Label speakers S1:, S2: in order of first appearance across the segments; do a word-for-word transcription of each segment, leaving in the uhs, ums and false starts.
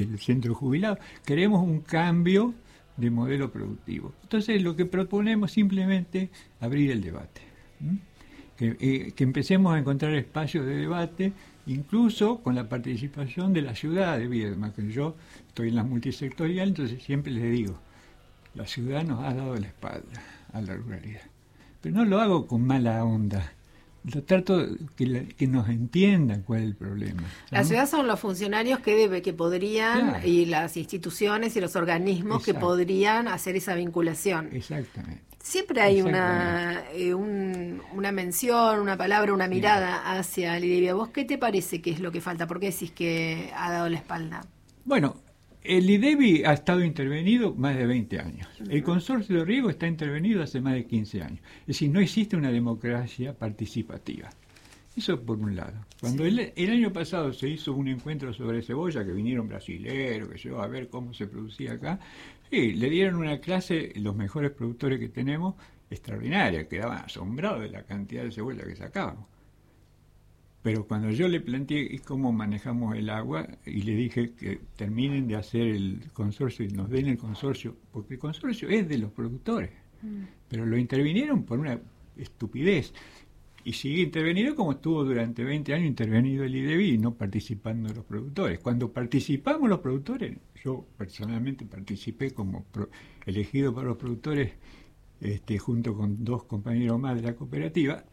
S1: el centro jubilado. Queremos un cambio de modelo productivo. Entonces lo que proponemos simplemente abrir el debate. ¿Mm? Que, eh, que empecemos a encontrar espacios de debate, incluso con la participación de la ciudad de Viedma, que yo estoy en la multisectorial, entonces siempre les digo, la ciudad nos ha dado la espalda a la ruralidad. Pero no lo hago con mala onda. Lo trato que, la, que nos entiendan cuál es el problema.
S2: ¿No? La ciudad son los funcionarios que debe, que podrían, claro. y las instituciones y los organismos Exacto. que podrían hacer esa vinculación.
S1: Exactamente.
S2: Siempre hay una eh, un, una mención, una palabra, una mirada sí. hacia el IDEBI. ¿A vos qué te parece que es lo que falta? ¿Por qué decís que ha dado la espalda?
S1: Bueno, el IDEBI ha estado intervenido más de veinte años. Uh-huh. El consorcio de riego está intervenido hace más de quince años. Es decir, no existe una democracia participativa. Eso por un lado. Cuando sí. el, el año pasado se hizo un encuentro sobre cebolla, que vinieron brasileros, que yo a ver cómo se producía acá, sí, le dieron una clase, los mejores productores que tenemos, extraordinaria, quedaban asombrados de la cantidad de cebolla que sacábamos. Pero cuando yo le planteé cómo manejamos el agua y le dije que terminen de hacer el consorcio y nos den el consorcio, porque el consorcio es de los productores, mm. pero lo intervinieron por una estupidez. Y sigue intervenido como estuvo durante veinte años intervenido el IDEBI y no participando los productores. Cuando participamos los productores, yo personalmente participé como pro, elegido para los productores este, junto con dos compañeros más de la cooperativa,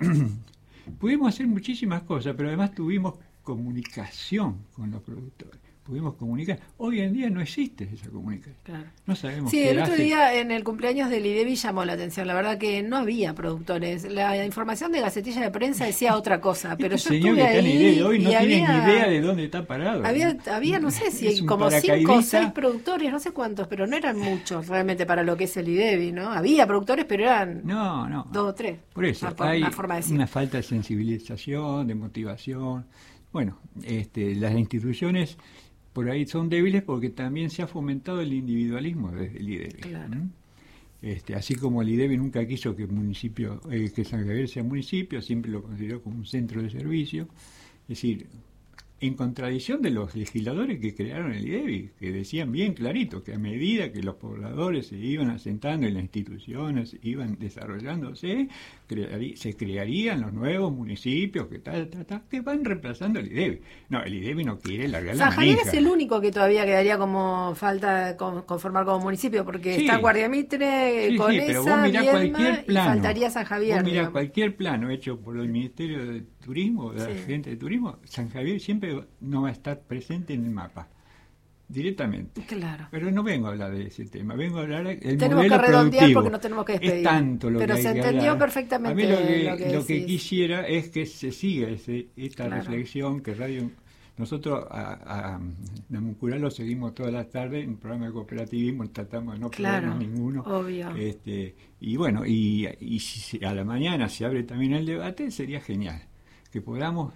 S1: pudimos hacer muchísimas cosas, pero además tuvimos comunicación con los productores. Pudimos comunicar. Hoy en día no existe esa comunicación.
S2: Claro.
S1: No sabemos
S2: sí,
S1: qué
S2: el otro
S1: hace.
S2: día en el cumpleaños del IDEBI llamó la atención. La verdad que no había productores. La información de Gacetilla de Prensa decía otra cosa, pero
S1: este
S2: yo
S1: señor
S2: estuve
S1: que está
S2: ahí
S1: en IDEBI hoy no tiene
S2: había,
S1: ni idea de dónde está parado.
S2: Había,
S1: ¿no?
S2: había no sé si como cinco o seis productores, no sé cuántos, pero no eran muchos realmente para lo que es el IDEBI, ¿no? Había productores, pero eran
S1: no, no,
S2: dos o tres.
S1: Por eso,
S2: una,
S1: hay
S2: una, forma de decir.
S1: una falta de sensibilización, de motivación. Bueno, este, las instituciones por ahí son débiles porque también se ha fomentado el individualismo desde el IDEBI.
S2: Claro.
S1: ¿no? Este, así como el IDEBI nunca quiso que el municipio, eh, que San Javier sea municipio, siempre lo consideró como un centro de servicio. Es decir, en contradicción de los legisladores que crearon el IDEBI, que decían bien clarito que a medida que los pobladores se iban asentando en las instituciones, iban desarrollándose, crearí, se crearían los nuevos municipios que tal, tal, tal, que van reemplazando el IDEBI. No, el IDEBI no quiere largar la
S2: manija. San Javier es el único que todavía quedaría como falta con, conformar como municipio, porque sí. está Guardiamitre,
S1: sí,
S2: con
S1: sí, pero vos mirá cualquier plano,
S2: y faltaría San Javier.
S1: Vos mirá cualquier plano hecho por el Ministerio de Turismo, de la
S2: sí.
S1: gente de turismo, San Javier siempre no va a estar presente en el mapa directamente.
S2: Claro.
S1: Pero no vengo a hablar de ese tema, vengo a hablar del
S2: tenemos
S1: modelo
S2: que redondear
S1: productivo.
S2: Porque no tenemos que despedir.
S1: Es tanto lo
S2: Pero
S1: que
S2: se
S1: hay que
S2: entendió
S1: hablar.
S2: perfectamente
S1: a mí lo que,
S2: lo que,
S1: lo que quisiera es que se siga ese, esta
S2: claro.
S1: reflexión que radio nosotros a, a Namuncurá lo seguimos todas las tardes en un programa de cooperativismo, tratamos de no
S2: claro,
S1: perdernos ninguno.
S2: Obvio.
S1: Este, y bueno, y, y si a la mañana se abre también el debate, sería genial que podamos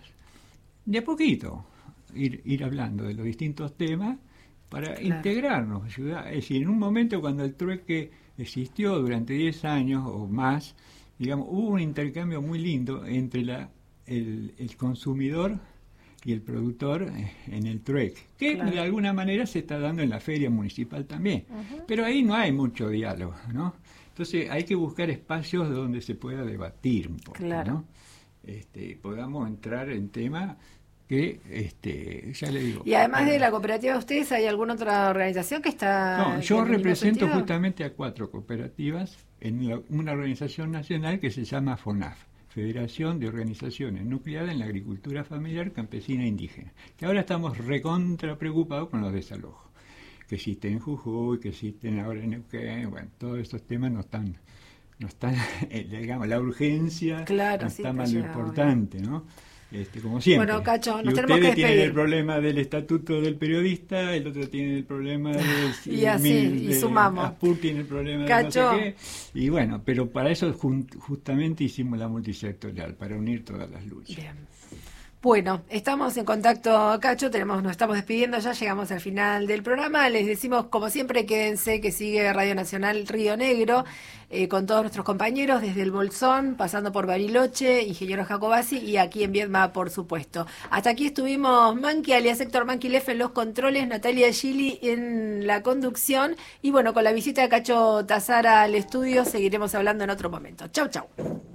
S1: de a poquito ir, ir hablando de los distintos temas para claro. integrarnos, ayudar. Es decir, en un momento cuando el trueque existió durante diez años o más, digamos, hubo un intercambio muy lindo entre la, el, el consumidor y el productor en el trueque, que claro. de alguna manera se está dando en la feria municipal también. Uh-huh. Pero ahí no hay mucho diálogo, ¿no? Entonces hay que buscar espacios donde se pueda debatir un poco,
S2: claro.
S1: ¿no? Este, podamos entrar en temas que, este, ya le digo...
S2: Y además de la cooperativa de ustedes, ¿hay alguna otra organización que está...?
S1: No, yo
S2: que
S1: represento
S2: sentido?
S1: justamente a cuatro cooperativas en la, una organización nacional que se llama FONAF, Federación de Organizaciones Nucleadas en la Agricultura Familiar Campesina e Indígena, que ahora estamos recontra preocupados con los desalojos, que existen en Jujuy, que existen ahora en Neuquén, bueno, todos esos temas no están... no está, digamos, la urgencia,
S2: claro,
S1: no
S2: sí,
S1: está más lo importante, ¿no? Este, como siempre.
S2: Bueno, Cacho, nos
S1: y
S2: tenemos que
S1: ustedes tienen
S2: despedir.
S1: el problema del estatuto del periodista, el otro tiene el problema del...
S2: y así,
S1: mil,
S2: y
S1: de,
S2: sumamos.
S1: Aspur tiene el problema
S2: Cacho.
S1: de no sé qué. Y bueno, pero para eso jun, justamente hicimos la multisectorial, para unir todas las luchas.
S2: Bien. Bueno, estamos en contacto, Cacho, tenemos, nos estamos despidiendo ya, llegamos al final del programa. Les decimos, como siempre, quédense que sigue Radio Nacional Río Negro, eh, con todos nuestros compañeros, desde el Bolsón, pasando por Bariloche, Ingeniero Jacobasi, y aquí en Viedma, por supuesto. Hasta aquí estuvimos Manqui, alias Héctor Manqui Lefe en los controles, Natalia Gili en la conducción, y bueno, con la visita de Cacho Tazara al estudio, seguiremos hablando en otro momento. Chau, chau.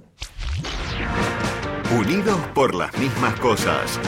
S3: Unidos por las mismas cosas.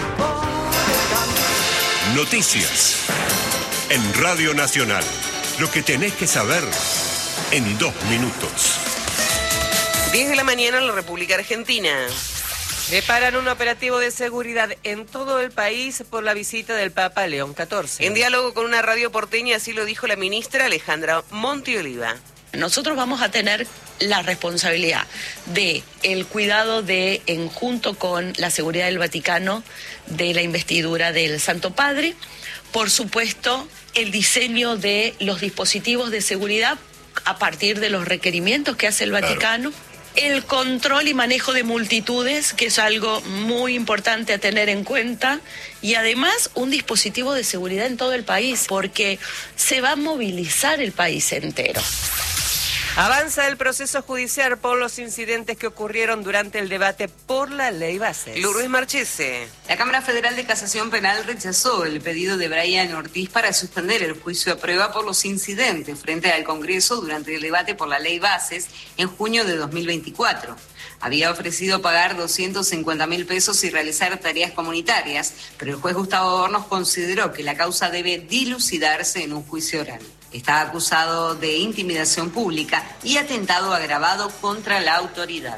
S4: Noticias en Radio Nacional. Lo que tenés que saber en dos minutos.
S5: diez de la mañana en la República Argentina. Preparan un operativo de seguridad en todo el país por la visita del Papa León catorce. En diálogo con una radio porteña, así lo dijo la ministra Alejandra Montioliva.
S6: Nosotros vamos a tener la responsabilidad de el cuidado de, en junto con la seguridad del Vaticano, de la investidura del Santo Padre, por supuesto, el diseño de los dispositivos de seguridad a partir de los requerimientos que hace el Vaticano, claro. El control y manejo de multitudes, que es algo muy importante a tener en cuenta, y además un dispositivo de seguridad en todo el país, porque se va a movilizar el país entero.
S5: Avanza el proceso judicial por los incidentes que ocurrieron durante el debate por la ley Bases. Lourdes Marchese.
S7: La Cámara Federal de Casación Penal rechazó el pedido de Brian Ortiz para suspender el juicio a prueba por los incidentes frente al Congreso durante el debate por la ley Bases en junio de dos mil veinticuatro. Había ofrecido pagar doscientos cincuenta mil pesos y realizar tareas comunitarias, pero el juez Gustavo Hornos consideró que la causa debe dilucidarse en un juicio oral. Está acusado de intimidación pública y atentado agravado contra la autoridad.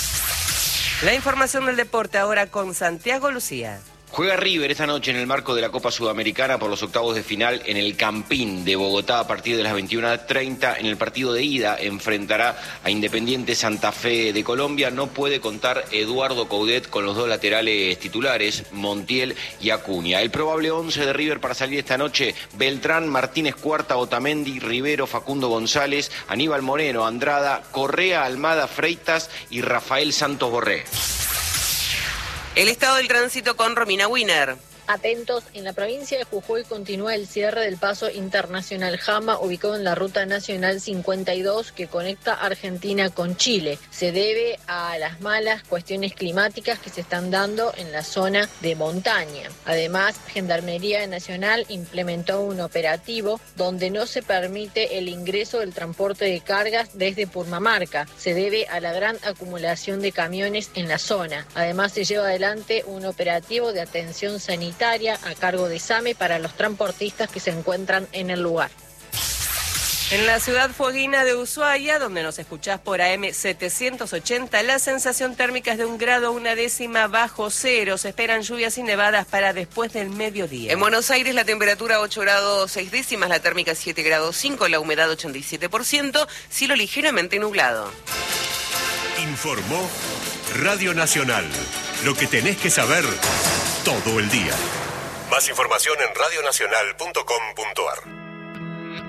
S5: La información del deporte ahora con Santiago Lucía.
S8: Juega River esta noche en el marco de la Copa Sudamericana por los octavos de final en el Campín de Bogotá a partir de las veintiuna treinta. En el partido de ida enfrentará a Independiente Santa Fe de Colombia. No puede contar Eduardo Coudet con los dos laterales titulares, Montiel y Acuña. El probable once de River para salir esta noche: Beltrán, Martínez Cuarta, Otamendi, Rivero, Facundo González, Aníbal Moreno, Andrada, Correa, Almada, Freitas y Rafael Santos Borré.
S5: El estado del tránsito con Romina Wiener.
S9: Atentos, en la provincia de Jujuy continúa el cierre del paso internacional Jama, ubicado en la ruta nacional cincuenta y dos que conecta Argentina con Chile. Se debe a las malas cuestiones climáticas que se están dando en la zona de montaña. Además, Gendarmería Nacional implementó un operativo donde no se permite el ingreso del transporte de cargas desde Purmamarca. Se debe a la gran acumulación de camiones en la zona. Además, se lleva adelante un operativo de atención sanitaria a cargo de SAME para los transportistas que se encuentran en el lugar.
S5: En la ciudad fueguina de Ushuaia, donde nos escuchás por A M setecientos ochenta, la sensación térmica es de un grado una décima bajo cero. Se esperan lluvias y nevadas para después del mediodía. En Buenos Aires la temperatura ocho grados seis décimas, la térmica siete grados cinco, la humedad ochenta y siete por ciento, cielo ligeramente nublado.
S4: Informó Radio Nacional. Lo que tenés que saber todo el día. Más información en radionacional punto com punto ar.